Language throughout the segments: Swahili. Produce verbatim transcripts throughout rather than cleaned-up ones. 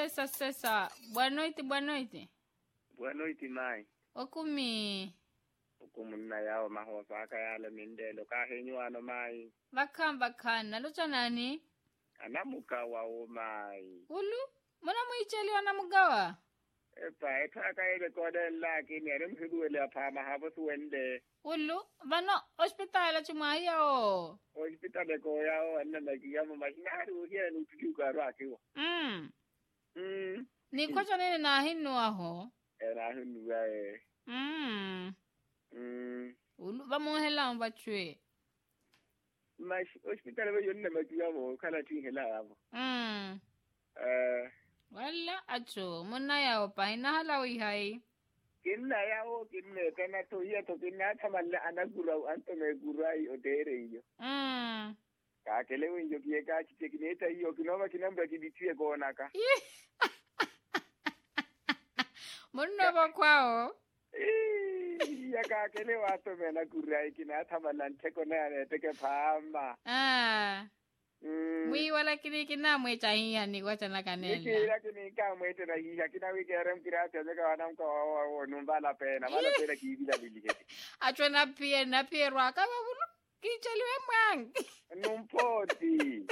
sesa sesa. Boa noite, boa noite. Boa noite, mãe. Okumi. Ukumuna yao mahosa kayale mindelo kahenyuano mai. Bakan bakan. Nalucha nani? Anamukawa o mai. Ulu? Muna muicheli wanamugawa? Epa, etaka ile kode laki ni arimhiduwele apama hapo suwende. Ulu? Bano hospital chumahia o? Hospital ko yao anna nakiyama mashinari uhiya nutujuka rakiwa. Mm. Mm. Ni kwacha nene na hinu aho? Era hinu wae. Mm. Mm. Ulu bamuhela mbachwe. Mas hospital we yonne makiyama kala ti hela hapo. Mm. Eh. Wala acho muna yao pa hinahala wihai. Kinna yao kinne kana to iya to kinna tamalle anagurau antome gurai odere iyo. Mm. Ka kelewe injo kie ka chitekneta iyo kinoma kinamba kibitie kona ka. Muna ba kwao? Ya ka kelewa atome na gurai kina tamalla nteko na teke pamba. Ah. Mm. Mwi wala kini kina mwe chahiya ni wacha na kanela. Iki lakini ka mwete na hiya kina wiki arem kira tezeka wanamka wa numbala pena mala pena kibila biliketi. Acho na pie na pie rwaka babulu kichaliwe mwangi. Numpoti.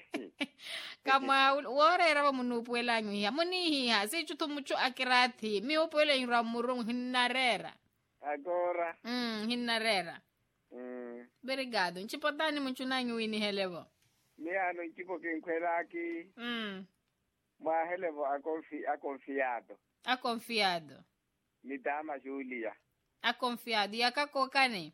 Kama wore raba munupwela nyiya muni hiya si chutu muchu akirati mi upwela yura murung hinarera. Agora. Mm hinarera. Mm. Obrigado. Nchipotani mchuna nyuini helevo. Mi ano tipo kinkwelaki. Mm. Ma helevo a confi a confiado. A confiado. Mi dama Julia. A confiado. Y acá cocane.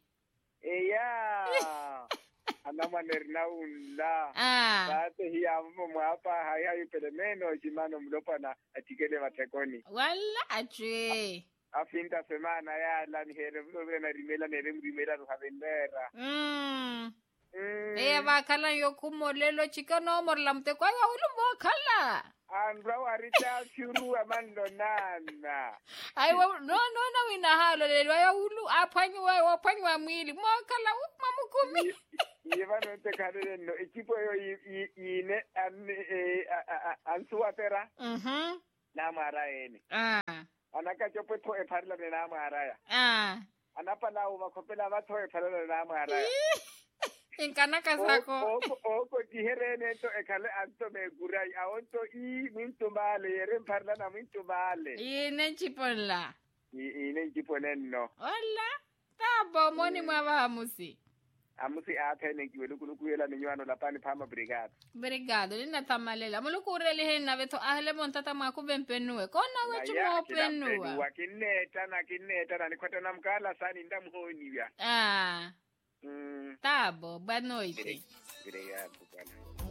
Ella. Anama nerna unla. Ah. Bate hiya mmo hapa haya ipedemeno jimano mlopa na atikele matekoni. Wala achwe. Afinta semana ya la ni here mlo na rimela ne rimela ruhavendera. Mm. Mm. Eh ba kala yo kumolelo chikano morlamte kwa ya ulumbo kala. Andra warita churu amando nana. Ai no no no wina halo lelo ya ulu apanyi wa apanyi wa mwili mo kala mamukumi. Iba no te kare no equipo yo ine an ansuatera. Mhm. Na mara ene. Ah. Anaka chopo to e parla ne na mara ya. Ah. Anapa na uba kopela ba to e parla na mara ya. Inkana kasako. Oko oko diherene to e kale anto me gurai aonto i minto male yere parla na minto male. Ine chipola. I ine chiponenno. Wala. Tabo moni mwa musi. Amusi ate ne kiwelu kuyela ninywano la pani pama brigade. Brigade lina tamalela. Mulukurele henna beto ahle montata makubempenue. Kona wechu mo penua. Wakineta na kineta na nikwata na mkala sani ndamhoni ya. Ah. Mm. Tabo, boa noite. Obrigado, bwana.